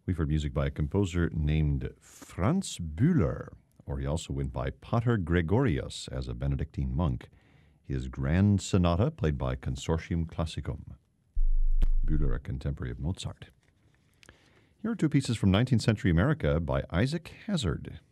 We've heard music by a composer named Franz Bühler, or he also went by Pater Gregorius as a Benedictine monk. His Grand Sonata, played by Consortium Classicum. Bühler, a contemporary of Mozart. Here are two pieces from 19th century America by Isaac Hazard.